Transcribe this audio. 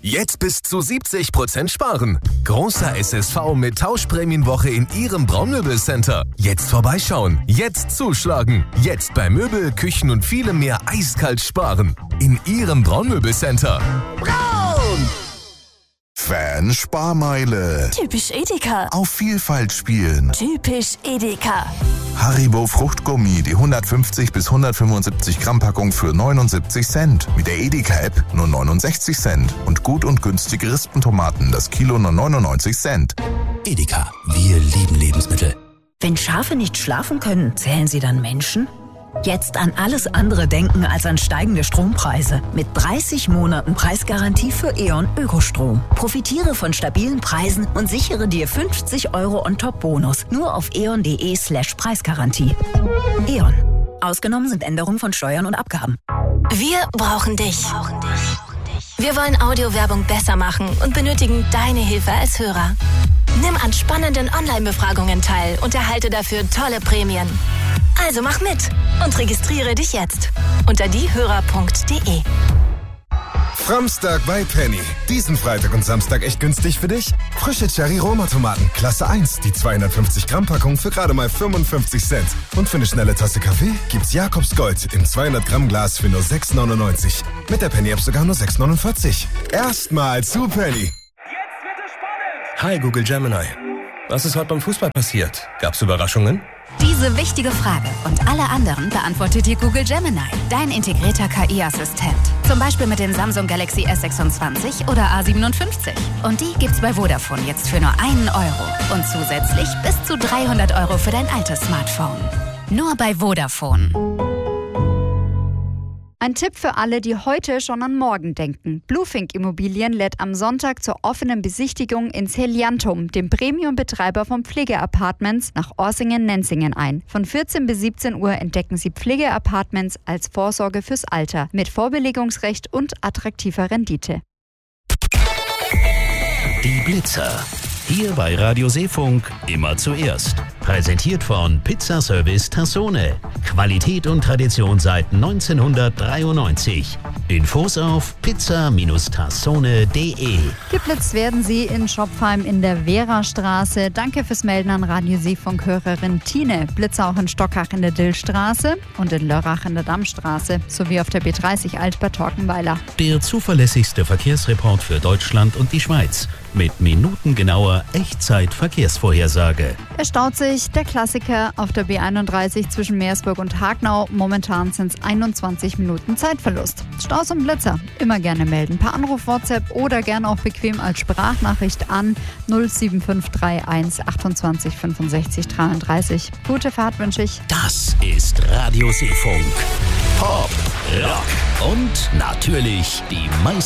Jetzt bis zu 70% sparen. Großer SSV mit Tauschprämienwoche in Ihrem Braunmöbelcenter. Jetzt vorbeischauen, jetzt zuschlagen. Jetzt bei Möbel, Küchen und vielem mehr eiskalt sparen. In Ihrem Braunmöbelcenter. Braun! Fan-Sparmeile. Typisch Edeka. Auf Vielfalt spielen. Typisch Edeka. Haribo Fruchtgummi, die 150 bis 175 Gramm Packung für 79 Cent. Mit der Edeka-App nur 69 Cent. Und gut und günstige Rispentomaten, das Kilo nur 99 Cent. Edeka, wir lieben Lebensmittel. Wenn Schafe nicht schlafen können, zählen sie dann Menschen? Jetzt an alles andere denken als an steigende Strompreise. Mit 30 Monaten Preisgarantie für E.ON Ökostrom. Profitiere von stabilen Preisen und sichere dir 50 € On-Top-Bonus. Nur auf eon.de/Preisgarantie. E.ON. Ausgenommen sind Änderungen von Steuern und Abgaben. Wir brauchen dich. Wir wollen Audiowerbung besser machen und benötigen deine Hilfe als Hörer. Nimm an spannenden Online-Befragungen teil und erhalte dafür tolle Prämien. Also mach mit und registriere dich jetzt unter diehörer.de. Framstag bei Penny. Diesen Freitag und Samstag echt günstig für dich? Frische Cherry-Roma-Tomaten, Klasse 1, die 250 Gramm Packung für gerade mal 55 Cent. Und für eine schnelle Tasse Kaffee gibt's Jakobs Gold im 200 Gramm Glas für nur 6,99. Mit der Penny-App sogar nur 6,49. Erstmal zu Penny. Jetzt wird es spannend! Hi Google Gemini. Was ist heute beim Fußball passiert? Gab's Überraschungen? Diese wichtige Frage und alle anderen beantwortet dir Google Gemini, dein integrierter KI-Assistent. Zum Beispiel mit dem Samsung Galaxy S26 oder A57. Und die gibt's bei Vodafone jetzt für nur €1. Und zusätzlich bis zu 300 € für dein altes Smartphone. Nur bei Vodafone. Ein Tipp für alle, die heute schon an morgen denken. Bluefink Immobilien lädt am Sonntag zur offenen Besichtigung ins Heliantum, dem Premium-Betreiber von Pflegeapartments nach Orsingen-Nenzingen ein. Von 14 bis 17 Uhr entdecken Sie Pflegeapartments als Vorsorge fürs Alter mit Vorbelegungsrecht und attraktiver Rendite. Die Blitzer. Hier bei Radio Seefunk immer zuerst. Präsentiert von Pizzaservice Tassone. Qualität und Tradition seit 1993. Infos auf pizza-tassone.de. Geblitzt werden Sie in Schopfheim in der Wehrastraße. Danke fürs Melden an Radio Seefunk-Hörerin Tine. Blitzer auch in Stockach in der Dillstraße und in Lörrach in der Dammstraße sowie auf der B30 Altbad Torkenweiler. Der zuverlässigste Verkehrsreport für Deutschland und die Schweiz. Mit minutengenauer Echtzeit-Verkehrsvorhersage. Es staut sich der Klassiker auf der B31 zwischen Meersburg und Hagnau. Momentan sind es 21 Minuten Zeitverlust. Staus und Blitzer immer gerne melden. Per Anruf, WhatsApp oder gerne auch bequem als Sprachnachricht an 07531 28 65 33. Gute Fahrt wünsche ich. Das ist Radio Seefunk. Pop, Rock und natürlich die meisten